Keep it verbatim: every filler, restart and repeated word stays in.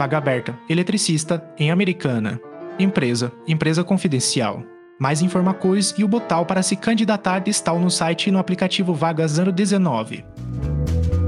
Vaga aberta, eletricista, em Americana. Empresa, empresa confidencial. Mais informações e o botão para se candidatar estão no site e no aplicativo Vagas ano dezenove.